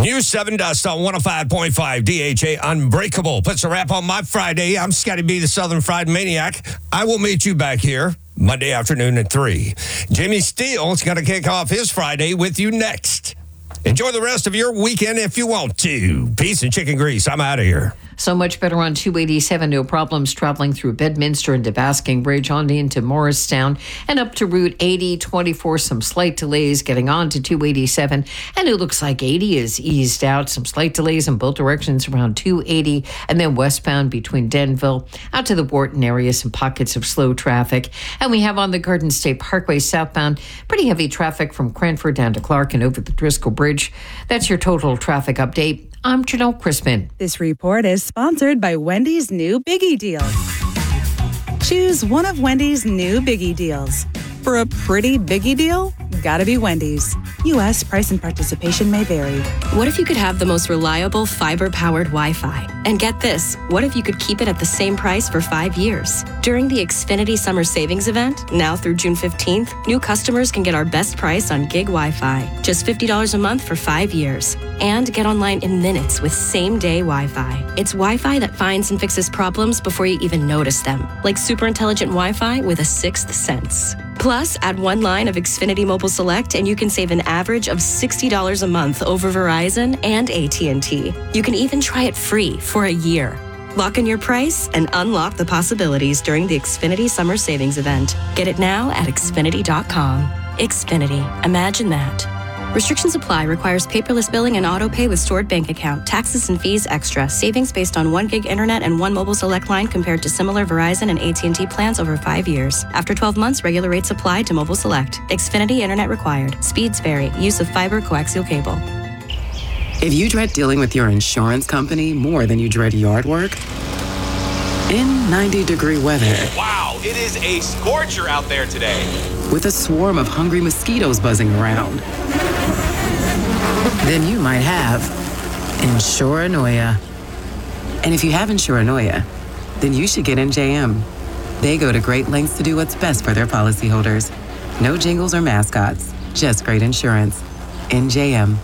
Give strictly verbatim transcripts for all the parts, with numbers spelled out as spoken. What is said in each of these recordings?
News seven Dust on one oh five point five D H A Unbreakable. Puts a wrap on my Friday. I'm Scotty B, the Southern Fried Maniac. I will meet you back here Monday afternoon at three. Jimmy Steele's going to kick off his Friday with you next. Enjoy the rest of your weekend if you want to. Peace and chicken grease. I'm out of here. So much better on two eighty-seven. No problems traveling through Bedminster into Basking Bridge on into Morristown and up to Route eighty. twenty-four, some slight delays getting on to two eighty-seven. And it looks like eighty is eased out. Some slight delays in both directions around two eighty and then westbound between Denville out to the Wharton area. Some pockets of slow traffic. And we have on the Garden State Parkway southbound pretty heavy traffic from Cranford down to Clark and over the Driscoll Bridge. That's your total traffic update. I'm Janelle Crispin. This report is sponsored by Wendy's new Biggie Deals. Choose one of Wendy's new Biggie Deals. For a pretty Biggie deal, gotta be Wendy's. U S price and participation may vary. What if you could have the most reliable fiber-powered Wi-Fi? And get this, what if you could keep it at the same price for five years? During the Xfinity Summer Savings Event, now through June fifteenth, new customers can get our best price on gig Wi-Fi. Just fifty dollars a month for five years. And get online in minutes with same-day Wi-Fi. It's Wi-Fi that finds and fixes problems before you even notice them. Like super intelligent Wi-Fi with a sixth sense. Plus, add one line of Xfinity Mobile Select and you can save an average of sixty dollars a month over Verizon and A T and T. You can even try it free for a year. Lock in your price and unlock the possibilities during the Xfinity Summer Savings Event. Get it now at Xfinity dot com. Xfinity. Imagine that. Restrictions apply. Requires paperless billing and auto pay with stored bank account. Taxes and fees extra. Savings based on one gig internet and one mobile select line compared to similar Verizon and A T and T plans over five years. After twelve months, regular rates apply to mobile select. Xfinity internet required. Speeds vary. Use of fiber coaxial cable. If you dread dealing with your insurance company more than you dread yard work, in ninety degree weather. Wow, it is a scorcher out there today. With a swarm of hungry mosquitoes buzzing around. Then you might have Insuranoia. And if you have Insuranoia, then you should get N J M. They go to great lengths to do what's best for their policyholders. No jingles or mascots, just great insurance. N J M.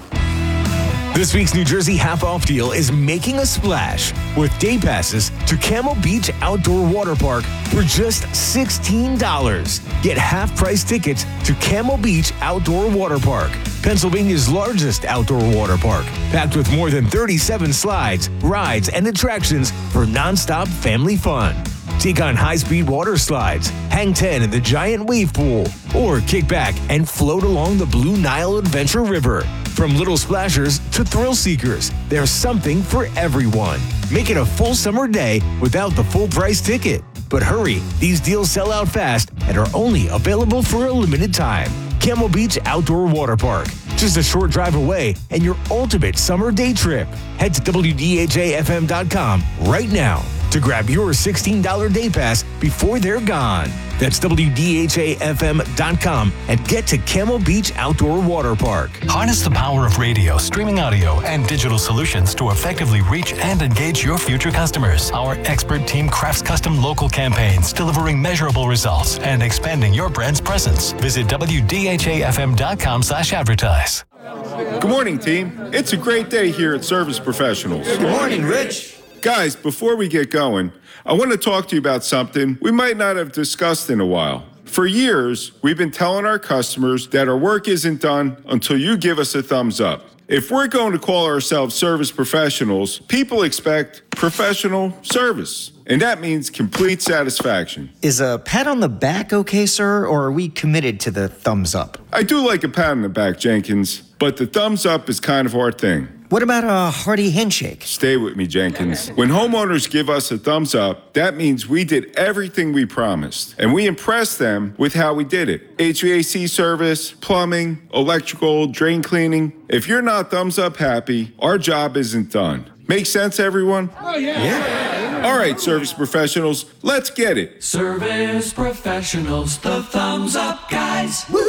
This week's New Jersey half-off deal is making a splash with day passes to Camel Beach Outdoor Water Park for just sixteen dollars. Get half-price tickets to Camel Beach Outdoor Water Park, Pennsylvania's largest outdoor water park, packed with more than thirty-seven slides, rides, and attractions for nonstop family fun. Take on high-speed water slides, hang ten in the giant wave pool, or kick back and float along the Blue Nile Adventure River. From little splashers to thrill seekers, there's something for everyone. Make it a full summer day without the full price ticket. But hurry, these deals sell out fast and are only available for a limited time. Camel Beach Outdoor Water Park, just a short drive away and your ultimate summer day trip. Head to W D H A F M dot com right now to grab your sixteen dollars day pass before they're gone. That's W D H A F M dot com and get to Camel Beach Outdoor Water Park. Harness the power of radio, streaming audio, and digital solutions to effectively reach and engage your future customers. Our expert team crafts custom local campaigns, delivering measurable results and expanding your brand's presence. Visit W D H A F M dot com slash advertise. Good morning, team. It's a great day here at Service Professionals. Good morning, Rich. Guys, before we get going, I want to talk to you about something we might not have discussed in a while. For years, we've been telling our customers that our work isn't done until you give us a thumbs up. If we're going to call ourselves service professionals, people expect professional service, and that means complete satisfaction. Is a pat on the back okay, sir, or are we committed to the thumbs up? I do like a pat on the back, Jenkins, but the thumbs up is kind of our thing. What about a hearty handshake? Stay with me, Jenkins. When homeowners give us a thumbs up, that means we did everything we promised. And we impressed them with how we did it. H V A C service, plumbing, electrical, drain cleaning. If you're not thumbs up happy, our job isn't done. Make sense, everyone? Oh, yeah. Yeah. All right, service professionals, let's get it. Service professionals, the thumbs up guys. Woo!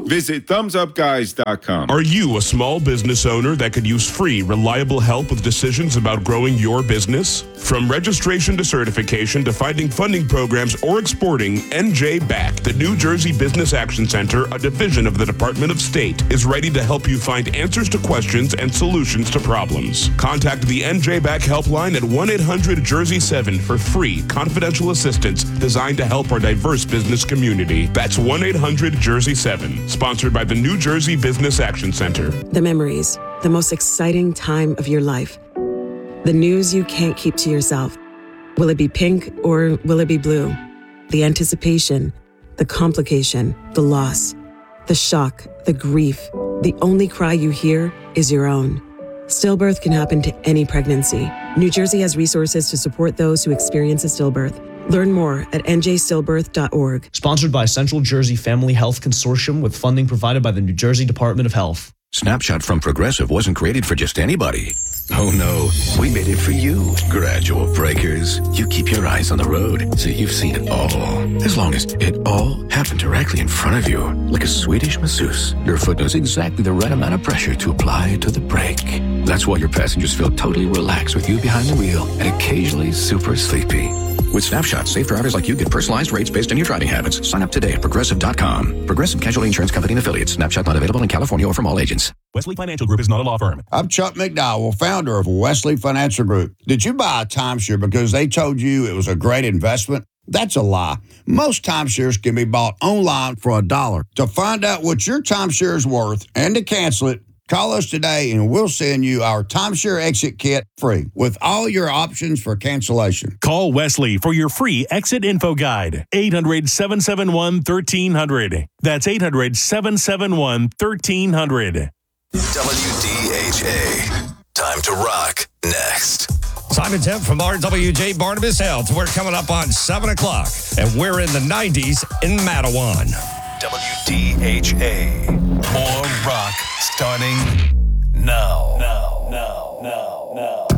Visit thumbs up guys dot com. Are you a small business owner that could use free, reliable help with decisions about growing your business? From registration to certification to finding funding programs or exporting, N J B A C, the New Jersey Business Action Center, a division of the Department of State, is ready to help you find answers to questions and solutions to problems. Contact the N J B A C helpline at one eight hundred Jersey seven for free, confidential assistance designed to help our diverse business community. That's one eight hundred Jersey seven, sponsored by the New Jersey Business Action Center. The memories, the most exciting time of your life. The news you can't keep to yourself. Will it be pink or will it be blue? The anticipation, the complication, the loss, the shock, the grief. The only cry you hear is your own. Stillbirth can happen to any pregnancy. New Jersey has resources to support those who experience a stillbirth. Learn more at n j stillbirth dot org. Sponsored by Central Jersey Family Health Consortium with funding provided by the New Jersey Department of Health. Snapshot from Progressive wasn't created for just anybody. Oh no, we made it for you. Gradual breakers. You keep your eyes on the road, so you've seen it all. As long as it all happened directly in front of you, like a Swedish masseuse, your foot knows exactly the right amount of pressure to apply to the brake. That's why your passengers feel totally relaxed with you behind the wheel and occasionally super sleepy. With Snapshot, safe drivers like you get personalized rates based on your driving habits. Sign up today at Progressive dot com. Progressive Casualty Insurance Company and Affiliates. Snapshot not available in California or from all agents. Wesley Financial Group is not a law firm. I'm Chuck McDowell, founder of Wesley Financial Group. Did you buy a timeshare because they told you it was a great investment? That's a lie. Most timeshares can be bought online for a dollar. To find out what your timeshare is worth and to cancel it, call us today and we'll send you our timeshare exit kit free with all your options for cancellation. Call Wesley for your free exit info guide. eight hundred, seven seven one, one three hundred. That's eight hundred, seven seven one, one three hundred. W D H A. Time to rock next. Simon Temp from R W J Barnabas Health. We're coming up on seven o'clock, and we're in the nineties in Matawan. W D H A. More rock starting now. Now, now, now, now.